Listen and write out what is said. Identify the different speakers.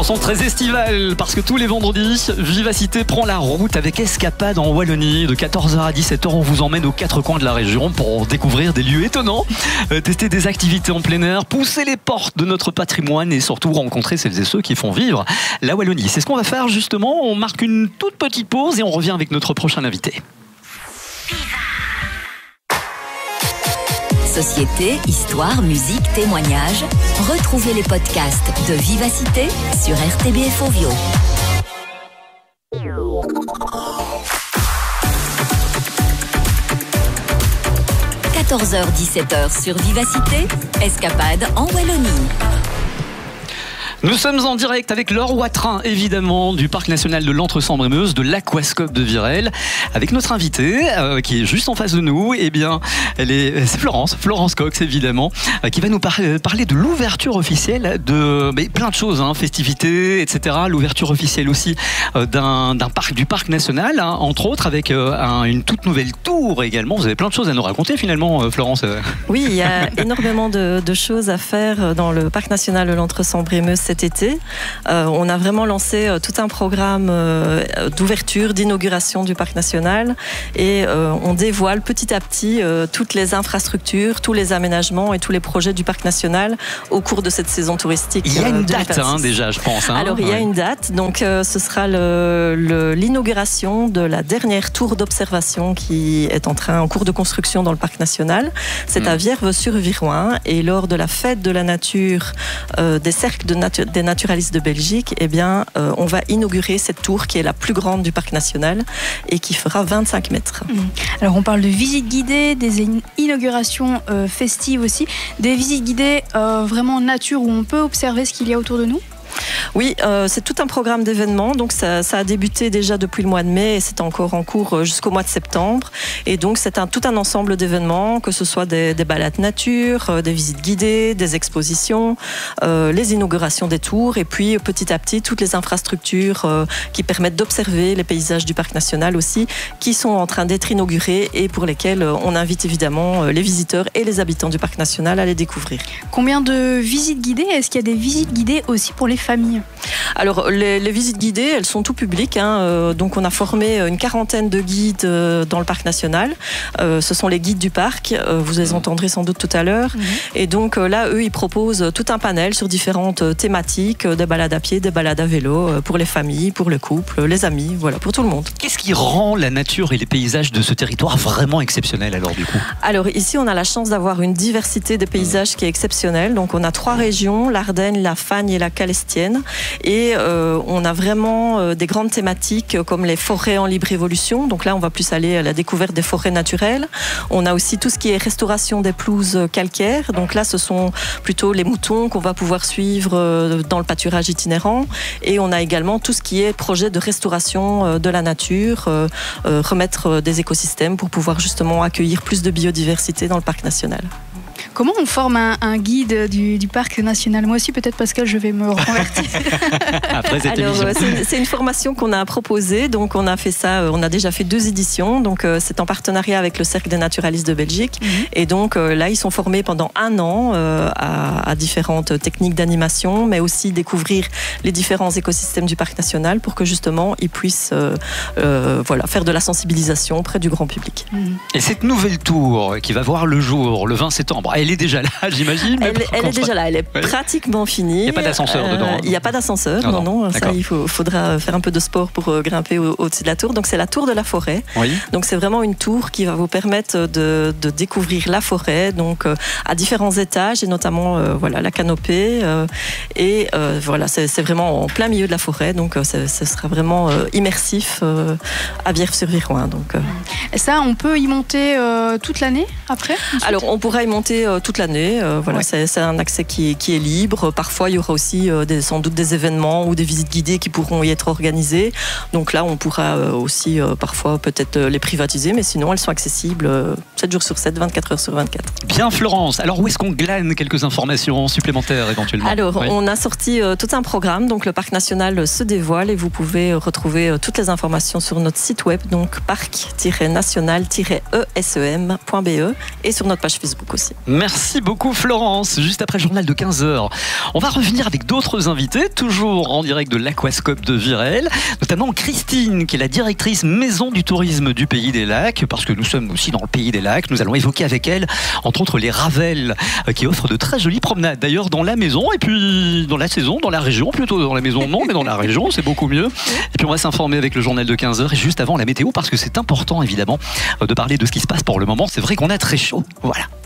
Speaker 1: chanson très estivale parce que tous les vendredis, Vivacité prend la route avec Escapade en Wallonie. De 14h à 17h, on vous emmène aux quatre coins de la région pour découvrir des lieux étonnants, tester des activités en plein air, pousser les portes de notre patrimoine et surtout rencontrer celles et ceux qui font vivre la Wallonie. C'est ce qu'on va faire justement. On marque une toute petite pause et on revient avec notre prochain invité.
Speaker 2: Société, histoire, musique, témoignages. Retrouvez les podcasts de Vivacité sur RTBF Ovio. – 14h-17h sur Vivacité, Escapade en Wallonie.
Speaker 1: Nous sommes en direct avec Laure Watrin, évidemment, du Parc National de l'Entre-Sambre-et-Meuse, de l'Aquascope de Virel, avec notre invitée, qui est juste en face de nous. Eh bien, c'est Florence Cox, évidemment, qui va nous parler de l'ouverture officielle de plein de choses, festivités, etc. L'ouverture officielle aussi du Parc National, entre autres, avec une toute nouvelle tour également. Vous avez plein de choses à nous raconter, finalement, Florence.
Speaker 3: Oui, il y a énormément de choses à faire dans le Parc National de l'Entre-Sambre-et-Meuse cet été. On a vraiment lancé tout un programme d'ouverture, d'inauguration du Parc National et on dévoile petit à petit toutes les infrastructures, tous les aménagements et tous les projets du Parc National au cours de cette saison touristique.
Speaker 1: Il y a une date déjà, je pense.
Speaker 3: Alors il y a une date, donc ce sera l'inauguration de la dernière tour d'observation qui est en cours de construction dans le Parc National. C'est à Vierve-sur-Viroin et lors de la fête de la nature des cercles des naturalistes de Belgique, eh bien, on va inaugurer cette tour qui est la plus grande du Parc National et qui fera 25 mètres.
Speaker 4: Alors on parle de visites guidées, des inaugurations festives aussi, des visites guidées vraiment nature où on peut observer ce qu'il y a autour de nous.
Speaker 3: Oui, c'est tout un programme d'événements. Donc ça a débuté déjà depuis le mois de mai et c'est encore en cours jusqu'au mois de septembre. Et donc c'est tout un ensemble d'événements, que ce soit des balades nature, des visites guidées, des expositions, les inaugurations des tours et puis petit à petit toutes les infrastructures qui permettent d'observer les paysages du Parc National aussi, qui sont en train d'être inaugurés et pour lesquels on invite évidemment les visiteurs et les habitants du Parc National à les découvrir.
Speaker 4: Combien de visites guidées? Est-ce qu'il y a des visites guidées aussi pour les familles?
Speaker 3: Alors les visites guidées, elles sont tout public. Donc on a formé une quarantaine de guides dans le Parc National. Ce sont les guides du parc. Vous les entendrez sans doute tout à l'heure. Et donc là, eux, ils proposent tout un panel sur différentes thématiques, des balades à pied, des balades à vélo, pour les familles, pour le couple, les amis, voilà, pour tout le monde.
Speaker 1: Qu'est-ce qui rend la nature et les paysages de ce territoire vraiment exceptionnels alors du coup?
Speaker 3: Alors ici, on a la chance d'avoir une diversité des paysages qui est exceptionnelle. Donc on a 3 régions, l'Ardenne, la Fagne et la Calestienne. Et on a vraiment des grandes thématiques comme les forêts en libre évolution. Donc là, on va plus aller à la découverte des forêts naturelles. On a aussi tout ce qui est restauration des pelouses calcaires. Donc là, ce sont plutôt les moutons qu'on va pouvoir suivre dans le pâturage itinérant. Et on a également tout ce qui est projet de restauration de la nature, remettre des écosystèmes pour pouvoir justement accueillir plus de biodiversité dans le Parc National.
Speaker 4: Comment on forme un guide du Parc National? Moi aussi, peut-être, Pascal, je vais me reconvertir.
Speaker 1: Après cette émission.
Speaker 3: C'est une formation qu'on a proposée. Donc, on a fait ça. On a déjà fait 2 éditions. Donc, c'est en partenariat avec le Cercle des naturalistes de Belgique. Et donc, là, ils sont formés pendant 1 an à différentes techniques d'animation, mais aussi découvrir les différents écosystèmes du Parc National pour que, justement, ils puissent faire de la sensibilisation auprès du grand public.
Speaker 1: Et cette nouvelle tour qui va voir le jour le 20 septembre, elle est déjà là, j'imagine.
Speaker 3: Elle est déjà là, elle est pratiquement finie.
Speaker 1: Il n'y a pas d'ascenseur dedans.
Speaker 3: Il n'y a pas d'ascenseur, non. Ça, il faudra faire un peu de sport pour grimper au-dessus de la tour. Donc c'est la tour de la forêt. Oui. Donc c'est vraiment une tour qui va vous permettre de découvrir la forêt, donc à différents étages et notamment la canopée. C'est vraiment en plein milieu de la forêt, donc ce sera vraiment immersif à Vierve-sur-Viroin.
Speaker 4: Et ça, on peut y monter toute l'année après?
Speaker 3: Alors on pourra y monter toute l'année. C'est un accès qui est libre. Parfois, il y aura aussi sans doute des événements ou des visites guidées qui pourront y être organisées. Donc là, on pourra aussi parfois peut-être les privatiser, mais sinon, elles sont accessibles 7 jours sur 7, 24 heures sur 24.
Speaker 1: Bien, Florence. Alors, où est-ce qu'on glane quelques informations supplémentaires éventuellement?
Speaker 3: Alors, on a sorti tout un programme. Donc, le Parc National se dévoile et vous pouvez retrouver toutes les informations sur notre site web, donc parc-national-esem.be et sur notre page Facebook aussi.
Speaker 1: Merci beaucoup Florence. Juste après le journal de 15h, on va revenir avec d'autres invités, toujours en direct de l'Aquascope de Virel, notamment Christine, qui est la directrice maison du tourisme du Pays des Lacs, parce que nous sommes aussi dans le Pays des Lacs. Nous allons évoquer avec elle, entre autres, les Ravels, qui offrent de très jolies promenades, d'ailleurs dans la maison, et puis dans la saison, dans la région, plutôt dans la maison non, mais dans la région, c'est beaucoup mieux. Et puis on va s'informer avec le journal de 15h, et juste avant la météo, parce que c'est important évidemment de parler de ce qui se passe pour le moment. C'est vrai qu'on a très chaud, voilà.